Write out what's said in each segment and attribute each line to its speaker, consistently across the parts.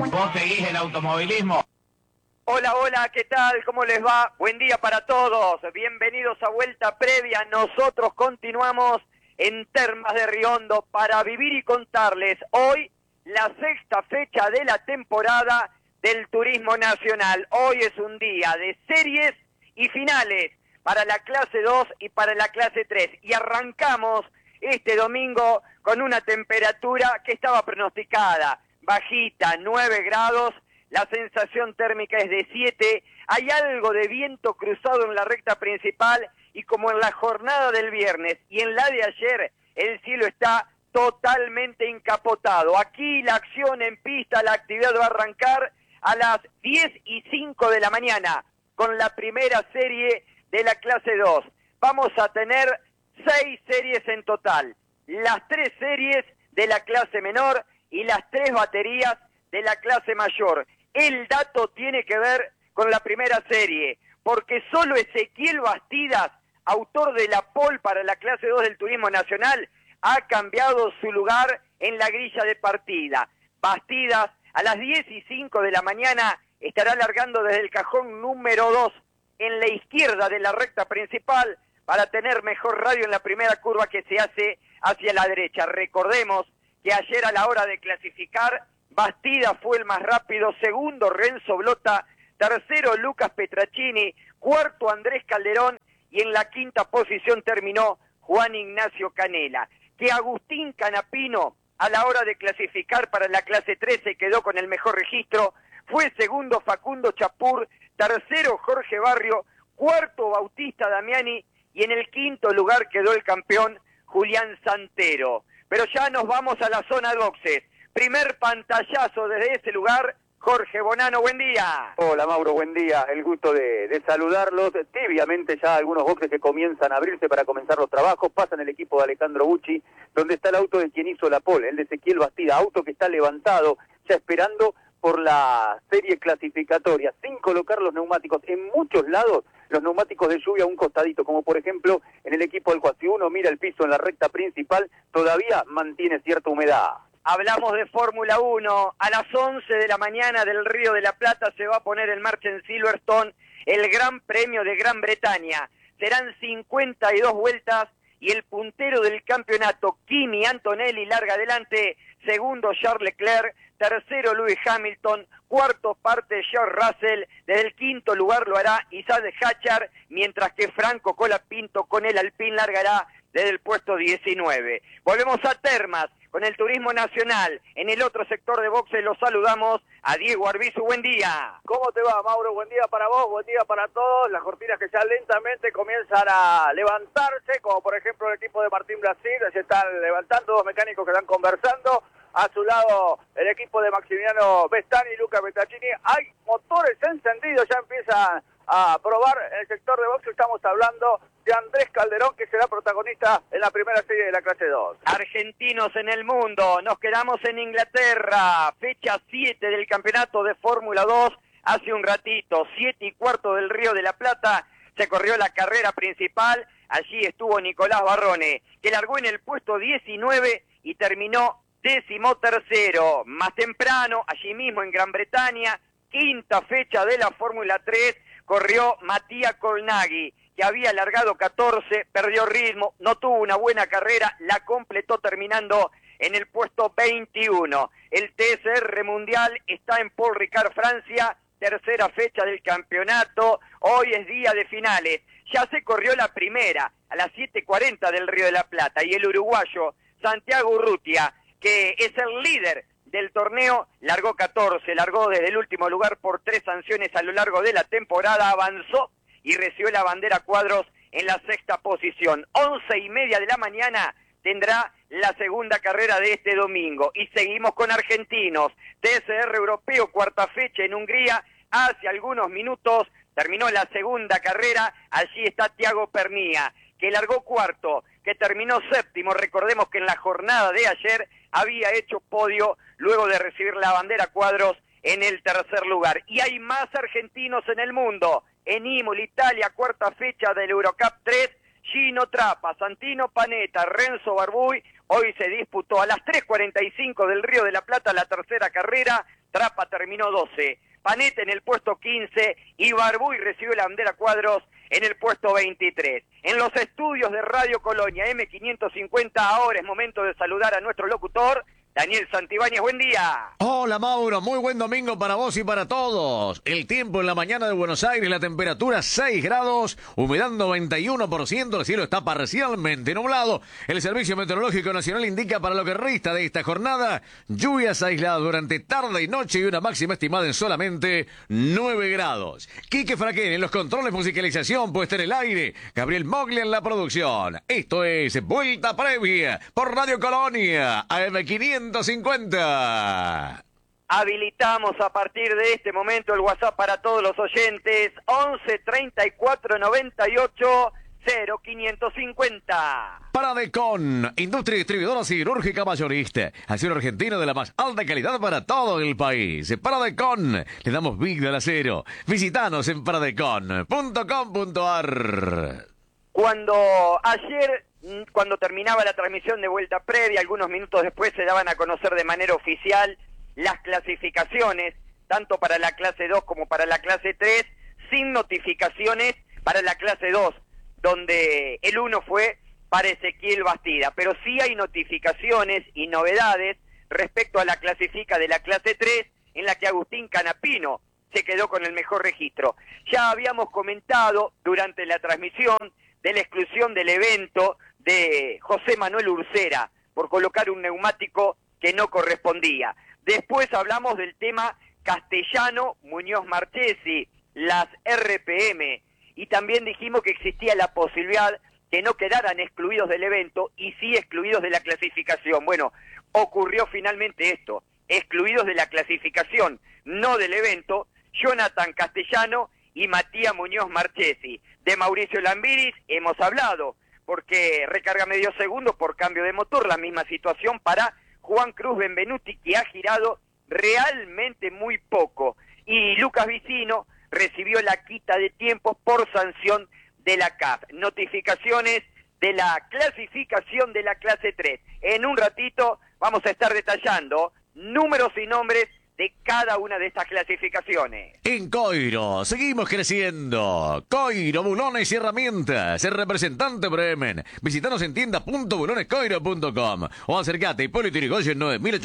Speaker 1: ¿Vos seguís el automovilismo?
Speaker 2: Hola, hola, ¿qué tal? ¿Cómo les va? Buen día para todos. Bienvenidos a Vuelta Previa. Nosotros continuamos en Termas de Riondo para vivir y contarles hoy la sexta fecha de la temporada del Turismo Nacional. Hoy es un día de series y finales para la clase 2 y para la clase 3. Y arrancamos este domingo con una temperatura que estaba pronosticada, bajita, 9 grados. La sensación térmica es de 7, hay algo de viento cruzado en la recta principal y como en la jornada del viernes y en la de ayer, el cielo está totalmente encapotado. Aquí la acción en pista, la actividad va a arrancar a las 10:05 de la mañana con la primera serie de la clase 2. Vamos a tener 6 series en total, las 3 series de la clase menor y las 3 baterías de la clase mayor. El dato tiene que ver con la primera serie, porque solo Ezequiel Bastidas, autor de la pole para la clase 2 del Turismo Nacional, ha cambiado su lugar en la grilla de partida. Bastidas a las 10:05 de la mañana estará largando desde el cajón número 2 en la izquierda de la recta principal para tener mejor radio en la primera curva que se hace hacia la derecha. Recordemos que ayer a la hora de clasificar, Bastidas fue el más rápido, segundo Renzo Blota, tercero Lucas Petracini, cuarto Andrés Calderón y en la quinta posición terminó Juan Ignacio Canela. Que Agustín Canapino a la hora de clasificar para la clase 3 se quedó con el mejor registro, fue segundo Facundo Chapur, tercero Jorge Barrio, cuarto Bautista Damiani y en el quinto lugar quedó el campeón Julián Santero. Pero ya nos vamos a la zona de boxes. Primer pantallazo desde ese lugar, Jorge Bonano, buen día.
Speaker 3: Hola Mauro, buen día, el gusto de saludarlos. Tibiamente ya algunos boxes que comienzan a abrirse para comenzar los trabajos, pasan el equipo de Alejandro Bucci, donde está el auto de quien hizo la pole, el de Ezequiel Bastida, auto que está levantado, ya esperando por la serie clasificatoria, sin colocar los neumáticos. En muchos lados, los neumáticos de lluvia a un costadito, como por ejemplo en el equipo del Cuasi. Si uno mira el piso en la recta principal, todavía mantiene cierta humedad.
Speaker 2: Hablamos de Fórmula 1, a las 11 de la mañana del Río de la Plata se va a poner en marcha en Silverstone el Gran Premio de Gran Bretaña. Serán 52 vueltas y el puntero del campeonato, Kimi Antonelli, larga adelante, segundo Charles Leclerc, tercero Lewis Hamilton, cuarto parte George Russell, desde el quinto lugar lo hará Isaac Hachar, mientras que Franco Colapinto con el Alpine largará desde el puesto 19. Volvemos a Termas con el Turismo Nacional. En el otro sector de boxe los saludamos a Diego Arbizu. Buen día.
Speaker 3: ¿Cómo te va, Mauro? Buen día para vos, buen día para todos. Las cortinas que ya lentamente comienzan a levantarse, como por ejemplo el equipo de Martín Brasil, se están levantando, dos mecánicos que están conversando. A su lado el equipo de Maximiliano Vestani y Luca Petracini. Hay motores encendidos, ya empiezan a probar en el sector de boxe. Estamos hablando de Andrés Calderón, que será protagonista en la primera serie de la clase 2.
Speaker 2: Argentinos en el mundo, nos quedamos en Inglaterra, fecha 7 del campeonato de Fórmula 2, hace un ratito, 7:15 del Río de la Plata, se corrió la carrera principal, allí estuvo Nicolás Barrone, que largó en el puesto 19 y terminó 13º, más temprano, allí mismo en Gran Bretaña, quinta fecha de la Fórmula 3, corrió Matías Colnaghi, que había largado 14, perdió ritmo, no tuvo una buena carrera, la completó terminando en el puesto 21. El TCR Mundial está en Paul Ricard, Francia, tercera fecha del campeonato, hoy es día de finales. Ya se corrió la primera, a las 7:40 del Río de la Plata, y el uruguayo Santiago Urrutia, que es el líder del torneo, largó 14, largó desde el último lugar por 3 sanciones a lo largo de la temporada, avanzó y recibió la bandera cuadros en la sexta posición. 11:30 de la mañana tendrá la segunda carrera de este domingo. Y seguimos con argentinos. TCR Europeo, cuarta fecha en Hungría. Hace algunos minutos terminó la segunda carrera. Allí está Thiago Pernía, que largó cuarto, que terminó séptimo. Recordemos que en la jornada de ayer había hecho podio luego de recibir la bandera cuadros en el tercer lugar. Y hay más argentinos en el mundo. En Imola, Italia, cuarta fecha del Eurocup 3, Gino Trapa, Santino Panetta, Renzo Barbuy. Hoy se disputó a las 3:45 del Río de la Plata la tercera carrera. Trapa terminó 12, Panete en el puesto 15 y Barbuy recibió la bandera Cuadros en el puesto 23. En los estudios de Radio Colonia M550 ahora es momento de saludar a nuestro locutor, Daniel Santibáñez. Buen día.
Speaker 4: Hola Mauro, muy buen domingo para vos y para todos. El tiempo en la mañana de Buenos Aires, la temperatura 6 grados, humedad 91%, el cielo está parcialmente nublado. El Servicio Meteorológico Nacional indica para lo que resta de esta jornada, lluvias aisladas durante tarde y noche y una máxima estimada en solamente 9 grados. Quique Fraquén en los controles, musicalización, puesta en el aire, Gabriel Moglia en la producción. Esto es Vuelta Previa por Radio Colonia, AM550.
Speaker 2: Habilitamos a partir de este momento el WhatsApp para todos los oyentes, 11 34 98 0550.
Speaker 4: Paradecon, industria distribuidora cirúrgica mayorista, acero argentino de la más alta calidad para todo el país. Paradecon, le damos vida al acero. Visítanos en paradecon.com.ar.
Speaker 2: Cuando terminaba la transmisión de Vuelta Previa, algunos minutos después se daban a conocer de manera oficial las clasificaciones, tanto para la clase 2 como para la clase 3, sin notificaciones para la clase 2, donde el 1 fue para Ezequiel Bastida. Pero sí hay notificaciones y novedades respecto a la clasifica de la clase 3, en la que Agustín Canapino se quedó con el mejor registro. Ya habíamos comentado durante la transmisión de la exclusión del evento de José Manuel Ursera por colocar un neumático que no correspondía. Después hablamos del tema Castellano Muñoz Marchesi, las RPM, y también dijimos que existía la posibilidad que no quedaran excluidos del evento y sí excluidos de la clasificación. Bueno, ocurrió finalmente esto, excluidos de la clasificación, no del evento, Jonathan Castellano y Matías Muñoz Marchesi. De Mauricio Lambiris hemos hablado, porque recarga medio segundo por cambio de motor, la misma situación para Juan Cruz Benvenuti, que ha girado realmente muy poco. Y Lucas Vicino recibió la quita de tiempos por sanción de la CAF. Notificaciones de la clasificación de la clase 3. En un ratito vamos a estar detallando números y nombres de cada una de estas clasificaciones.
Speaker 4: En Coiro, seguimos creciendo. Coiro, bulones y herramientas. El representante Bremen. Visítanos en tienda.bulonescoiro.com o acércate a Hipólito Yrigoyen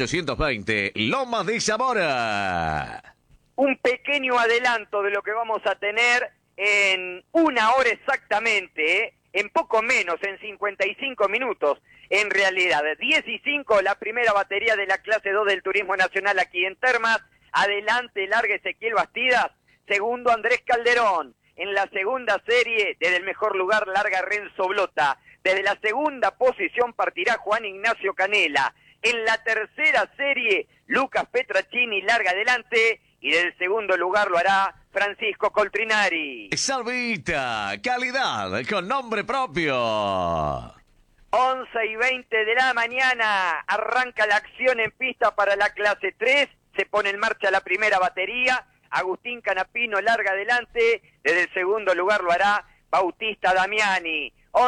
Speaker 4: 9820, Lomas de Zamora.
Speaker 2: Un pequeño adelanto de lo que vamos a tener en una hora exactamente, en poco menos, en 55 minutos. En realidad, 10 y 5, la primera batería de la clase 2 del Turismo Nacional aquí en Termas. Adelante, larga Ezequiel Bastidas. Segundo, Andrés Calderón. En la segunda serie, desde el mejor lugar, larga Renzo Blota. Desde la segunda posición partirá Juan Ignacio Canela. En la tercera serie, Lucas Petracini, larga adelante. Y del segundo lugar lo hará Francisco Coltrinari.
Speaker 4: Salvita, calidad con nombre propio.
Speaker 2: 11 y 20 de la mañana, arranca la acción en pista para la clase 3, se pone en marcha la primera batería, Agustín Canapino larga adelante, desde el segundo lugar lo hará Bautista Damiani.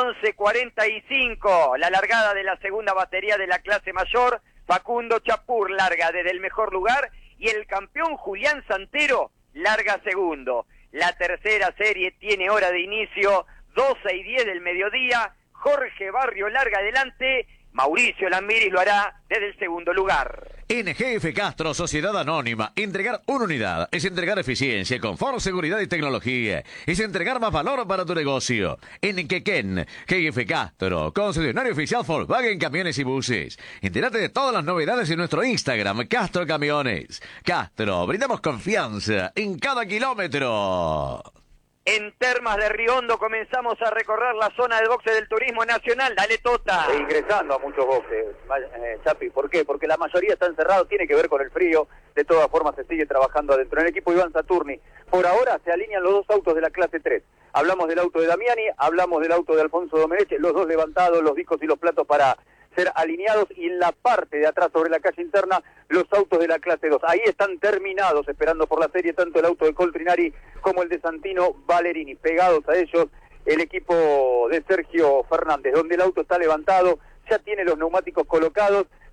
Speaker 2: 11:45, la largada de la segunda batería de la clase mayor, Facundo Chapur larga desde el mejor lugar y el campeón Julián Santero larga segundo. La tercera serie tiene hora de inicio, 12:10 del mediodía, Jorge Barrio larga adelante, Mauricio Lambiris lo hará desde el segundo lugar.
Speaker 4: NGF Castro, Sociedad Anónima. Entregar una unidad es entregar eficiencia, confort, seguridad y tecnología. Es entregar más valor para tu negocio. En Quequén, GF Castro, concesionario oficial Volkswagen Camiones y Buses. Entérate de todas las novedades en nuestro Instagram, Castro Camiones. Castro, brindamos confianza en cada kilómetro.
Speaker 2: En Termas de Riondo comenzamos a recorrer la zona de boxe del Turismo Nacional. Dale, Tota.
Speaker 3: E ingresando a muchos boxes, Chapi. ¿Por qué? Porque la mayoría están cerrados, tiene que ver con el frío. De todas formas se sigue trabajando adentro. En el equipo Iván Saturni, por ahora se alinean los dos autos de la clase 3. Hablamos del auto de Damiani, hablamos del auto de Alfonso Domenech, los dos levantados, los discos y los platos para ser alineados, y en la parte de atrás sobre la calle interna los autos de la clase 2. Ahí están terminados, esperando por la serie, tanto el auto de Coltrinari como el de Santino Valerini. Pegados a ellos el equipo de Sergio Fernández, donde el auto está levantado, ya tiene los neumáticos colocados,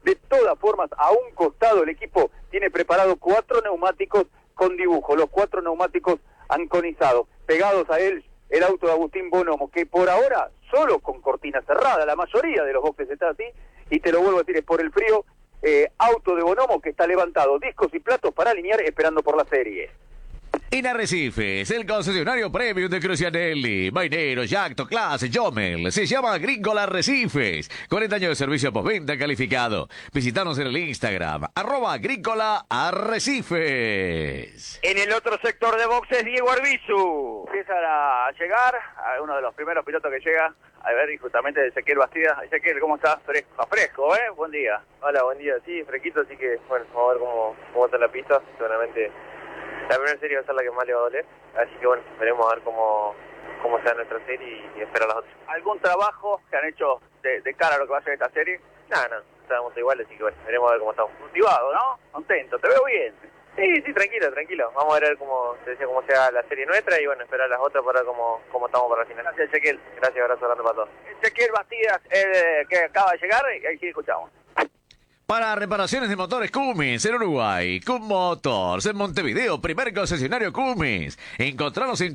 Speaker 3: De todas formas, a un costado el equipo tiene preparado 4 neumáticos con dibujo, los 4 neumáticos anconizados. Pegados a él, el auto de Agustín Bonomo, que por ahora, solo con cortina cerrada, la mayoría de los boxes está así, y te lo vuelvo a decir, es por el frío, auto de Bonomo que está levantado, discos y platos para alinear, esperando por la serie.
Speaker 4: En Arrecifes, el concesionario premium de Crucianelli, Mainero, Yacto, Clase, Jomel, se llama Agrícola Arrecifes, 40 años de servicio postventa calificado. Visítanos en el Instagram, @Agrícola Arrecifes.
Speaker 2: En el otro sector de boxes, Diego Arbizu.
Speaker 3: Empieza a llegar, uno de los primeros pilotos que llega, a ver, y justamente Ezequiel Bastida. Ezequiel, ¿cómo estás? Fresco, ¿eh? Buen día.
Speaker 5: Hola, buen día. Sí, fresquito, así que, bueno, vamos a ver cómo está la pista. Seguramente la primera serie va a ser la que más le va a doler. Así que, bueno, veremos a ver cómo sea nuestra serie y esperar las otras.
Speaker 3: ¿Algún trabajo que han hecho de cara a lo que va a ser esta serie?
Speaker 5: Nada, estábamos iguales, así que, bueno, veremos a ver cómo estamos.
Speaker 3: Motivado, ¿no? Contento, te veo bien.
Speaker 5: Sí, tranquilo. Vamos a ver cómo sea la serie nuestra y, bueno, esperar las otras para ver cómo estamos para el final.
Speaker 3: Gracias, Ezequiel.
Speaker 5: Gracias, abrazo grande para todos.
Speaker 3: Ezequiel Bastidas, que acaba de llegar, y ahí sí escuchamos.
Speaker 4: Para reparaciones de motores Cummins en Uruguay, Cum Motors en Montevideo, primer concesionario Cummins. Encontranos en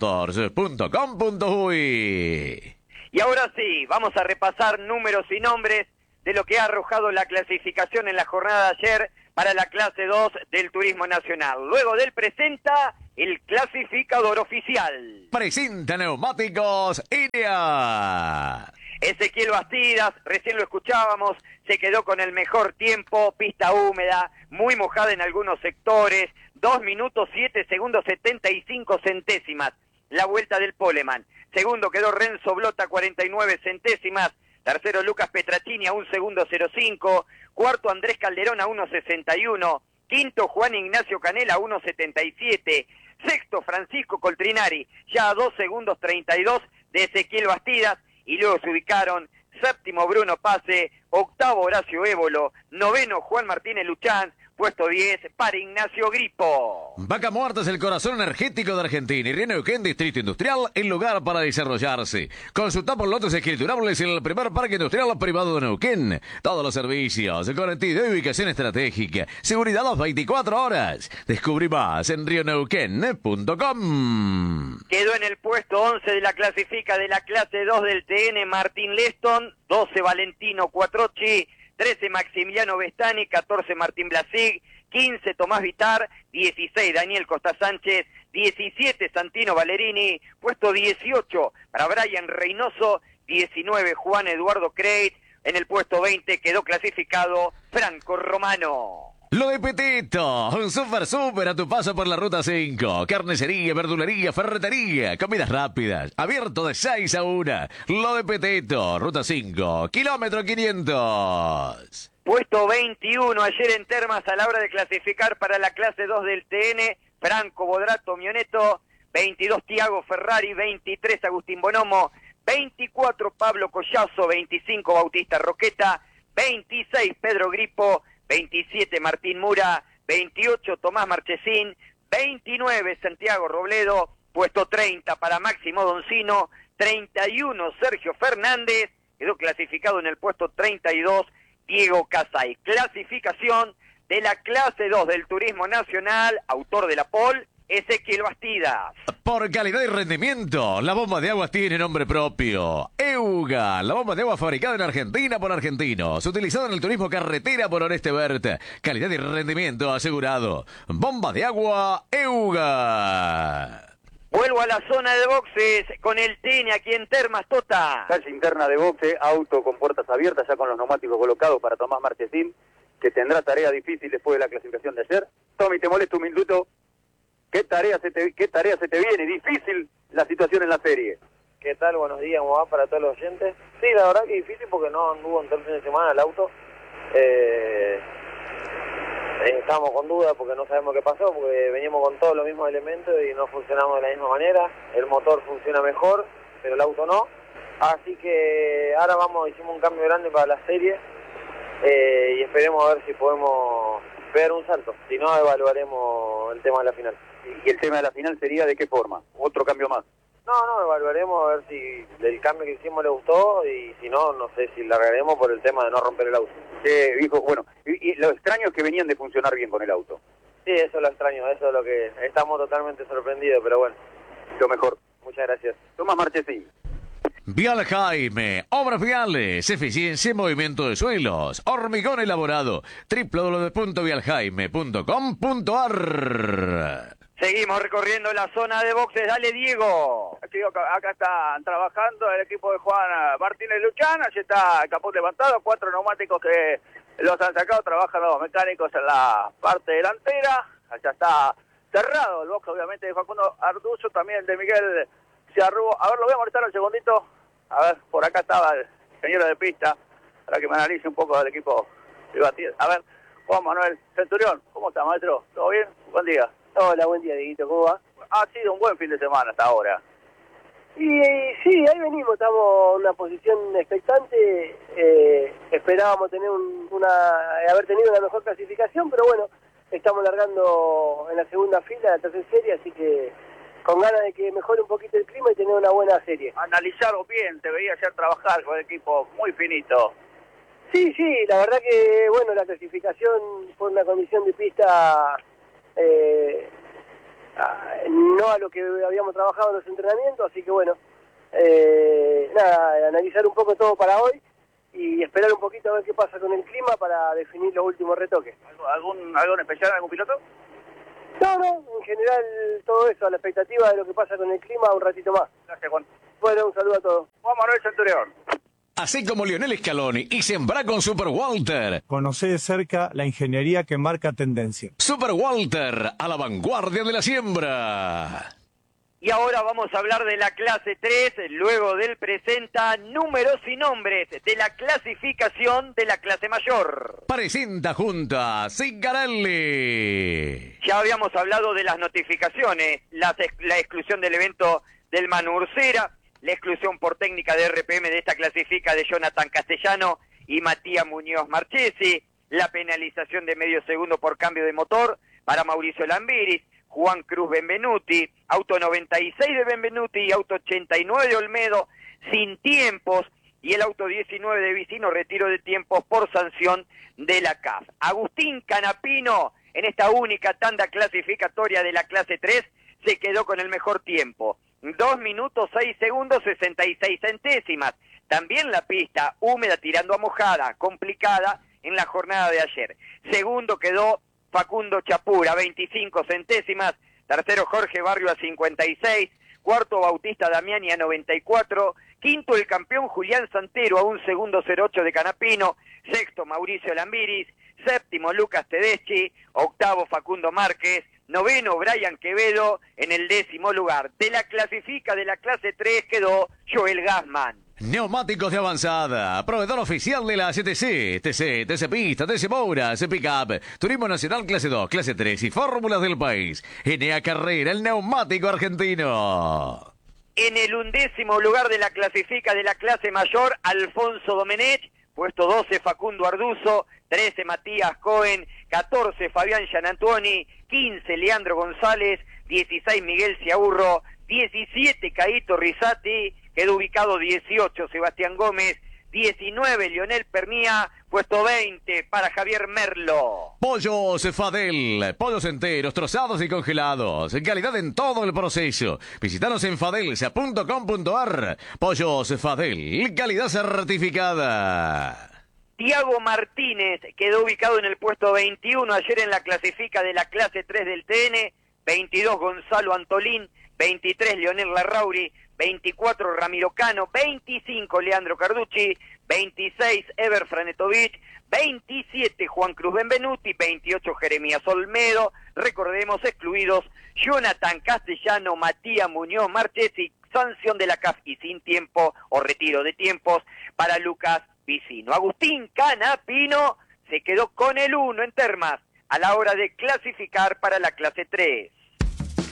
Speaker 4: cummotors.com.uy.
Speaker 2: Y ahora sí, vamos a repasar números y nombres de lo que ha arrojado la clasificación en la jornada de ayer para la clase 2 del Turismo Nacional. Luego del presenta el clasificador oficial.
Speaker 4: Presenta neumáticos INEA.
Speaker 2: Ezequiel Bastidas, recién lo escuchábamos, se quedó con el mejor tiempo, pista húmeda, muy mojada en algunos sectores, 2 minutos 7 segundos 75 centésimas, la vuelta del Poleman. Segundo quedó Renzo Blota, 49 centésimas. Tercero Lucas Petracini a 1 segundo 05. Cuarto Andrés Calderón a 1.61. Quinto Juan Ignacio Canela a 1.77. Sexto Francisco Coltrinari ya a 2 segundos 32 de Ezequiel Bastidas. Y luego se ubicaron séptimo Bruno Pase, octavo Horacio Évolo, noveno Juan Martínez Luchán, puesto 10 para Ignacio Gripo.
Speaker 4: Vaca Muerta es el corazón energético de Argentina y Río Neuquén, Distrito Industrial, el lugar para desarrollarse. Consulta por lotes escriturables en el primer parque industrial privado de Neuquén. Todos los servicios, garantía de ubicación estratégica, seguridad las 24 horas. Descubrí más en rioneuquén.com.
Speaker 2: Quedó en el puesto 11 de la clasifica de la clase 2 del TN Martín Leston, 12 Valentino Cuatrochi, 13 Maximiliano Bestani, 14 Martín Blasig, 15 Tomás Vitar, 16 Daniel Costa Sánchez, 17 Santino Valerini, puesto 18 para Brian Reynoso, 19 Juan Eduardo Creit, en el puesto 20 quedó clasificado Franco Romano.
Speaker 4: Lo de Petito, un super a tu paso por la Ruta 5. Carnicería, verdulería, ferretería, comidas rápidas. Abierto de 6 a 1. Lo de Petito, Ruta 5, kilómetro 500.
Speaker 2: Puesto 21 ayer en Termas a la hora de clasificar para la clase 2 del TN. Franco Bodrato Mioneto, 22 Tiago Ferrari, 23 Agustín Bonomo, 24 Pablo Collazo, 25 Bautista Roqueta, 26 Pedro Gripo, 27 Martín Mura, 28 Tomás Marchesín, 29 Santiago Robledo, puesto 30 para Máximo Doncino, 31 Sergio Fernández, quedó clasificado en el puesto 32 Diego Casay. Clasificación de la clase 2 del Turismo Nacional, autor de la pole, Ezequiel Bastidas.
Speaker 4: Por calidad y rendimiento, la bomba de agua tiene nombre propio. EUGA, la bomba de agua fabricada en Argentina por argentinos, utilizada en el turismo carretera por Oreste Berta. Calidad y rendimiento asegurado. Bomba de agua EUGA.
Speaker 2: Vuelvo a la zona de boxes con el TN aquí en Termas, Tota.
Speaker 3: Calle interna de boxe, auto con puertas abiertas, ya con los neumáticos colocados para Tomás Marchesín, que tendrá tarea difícil después de la clasificación de ayer. Tommy, te molesto un minuto. ¿Qué tarea se te viene? Difícil la situación en la serie.
Speaker 5: ¿Qué tal? Buenos días, ¿cómo va para todos los oyentes? Sí, la verdad que difícil porque no anduvo en todo el fin de semana el auto. Estamos con dudas porque no sabemos qué pasó, porque veníamos con todos los mismos elementos y no funcionamos de la misma manera. El motor funciona mejor, pero el auto no. Así que ahora hicimos un cambio grande para la serie y esperemos a ver si podemos pegar un salto. Si no, evaluaremos el tema de la final.
Speaker 3: ¿Y el tema de la final sería de qué forma? ¿Otro cambio más?
Speaker 5: No, evaluaremos a ver si el cambio que hicimos le gustó y si no, no sé si largaremos por el tema de no romper el auto.
Speaker 3: Dijo, bueno, y lo extraño es que venían de funcionar bien con el auto.
Speaker 5: Sí, eso es lo extraño, eso es lo que estamos totalmente sorprendidos, pero bueno,
Speaker 3: Lo mejor.
Speaker 5: muchas gracias.
Speaker 3: Tomás Marchesín.
Speaker 4: Vial Jaime, obras viales, eficiencia en movimiento de suelos, hormigón elaborado, www.vialjaime.com.ar.
Speaker 2: Seguimos recorriendo la zona de boxes. Dale, Diego.
Speaker 6: Acá están trabajando el equipo de Juan Martínez Luchán. Allí está el capó levantado, 4 neumáticos que los han sacado. Trabajan los mecánicos en la parte delantera. Allá está cerrado el box, obviamente, de Facundo Arduzo, también el de Miguel Ciarrubo. A ver, lo voy a molestar un segundito. A ver, por acá estaba el ingeniero de pista para que me analice un poco del equipo privativo. A ver, Juan Manuel Centurión, ¿cómo está, maestro? ¿Todo bien? Buen día.
Speaker 5: Hola, buen día, Dieguito, ¿cómo va?
Speaker 6: Ha sido un buen fin de semana hasta ahora.
Speaker 5: Y sí, ahí venimos, estamos en una posición expectante, esperábamos tener haber tenido una mejor clasificación, pero bueno, estamos largando en la segunda fila de la tercera serie, así que con ganas de que mejore un poquito el clima y tener una buena serie.
Speaker 6: Analizaron bien, te veía ayer trabajar con el equipo muy finito.
Speaker 5: Sí, la verdad que, bueno, la clasificación fue una condición de pista no a lo que habíamos trabajado en los entrenamientos, así que bueno, nada, analizar un poco todo para hoy y esperar un poquito a ver qué pasa con el clima para definir los últimos retoques.
Speaker 6: ¿Algo en especial, algún piloto?
Speaker 5: No, en general todo eso, a la expectativa de lo que pasa con el clima un ratito más.
Speaker 6: Gracias, Juan.
Speaker 5: Bueno, un saludo a todos.
Speaker 6: Juan Manuel Centurión.
Speaker 4: Así como Lionel Scaloni y sembra con Super Walter.
Speaker 7: Conocé de cerca la ingeniería que marca tendencia.
Speaker 4: Super Walter, a la vanguardia de la siembra.
Speaker 2: Y ahora vamos a hablar de la clase 3, luego del presenta números y nombres de la clasificación de la clase mayor.
Speaker 4: Presenta junta Zingarelli.
Speaker 2: Ya habíamos hablado de las notificaciones, la exclusión del evento del Manu Ursera, la exclusión por técnica de RPM de esta clasifica de Jonathan Castellano y Matías Muñoz Marchesi, la penalización de medio segundo por cambio de motor para Mauricio Lambiris, Juan Cruz Benvenuti, auto 96 de Benvenuti y auto 89 de Olmedo, sin tiempos, y el auto 19 de Vicino, retiro de tiempos por sanción de la CAF. Agustín Canapino, en esta única tanda clasificatoria de la clase 3, se quedó con el mejor tiempo. 2 minutos 6 segundos 66 centésimas. También la pista húmeda tirando a mojada, complicada en la jornada de ayer. Segundo quedó Facundo Chapura, 25 centésimas. Tercero Jorge Barrio a 56. Cuarto Bautista Damiani a 94. Quinto el campeón Julián Santero a 1 segundo 08 de Canapino. Sexto Mauricio Lambiris. Séptimo Lucas Tedeschi. Octavo Facundo Márquez. Noveno Brian Quevedo. En el 10º lugar de la clasifica de la clase 3 quedó Joel Gassman.
Speaker 4: Neumáticos de avanzada, proveedor oficial de la CTC, TC Pista, TC Moura, TC Pickup, Turismo Nacional Clase 2, Clase 3 y Fórmulas del país. NA Carrera, el neumático argentino.
Speaker 2: En el 11º lugar de la clasifica de la clase mayor, Alfonso Domenech. Puesto 12, Facundo Arduzo. 13, Matías Cohen. 14, Fabián Gianantuoni. 15, Leandro González. 16, Miguel Ciaurro. 17, Caíto Risati. Quedó ubicado 18, Sebastián Gómez. 19, Lionel Pernía. Puesto 20 para Javier Merlo.
Speaker 4: Pollos Fadel, pollos enteros, trozados y congelados. Calidad en todo el proceso. Visítanos en fadelsa.com.ar. Pollos Fadel, calidad certificada.
Speaker 2: Tiago Martínez quedó ubicado en el puesto 21 ayer en la clasifica de la clase 3 del TN. 22, Gonzalo Antolín. 23, Leonel Larrauri. 24, Ramiro Cano. 25, Leandro Carducci. 26, Ever Franetovich. 27, Juan Cruz Benvenuti. 28, Jeremías Olmedo. Recordemos, excluidos Jonathan Castellano, Matías Muñoz Marchesi, sanción de la CAF y sin tiempo o retiro de tiempos para Lucas Vicino. Agustín Canapino se quedó con el 1 en Termas a la hora de clasificar para la clase 3.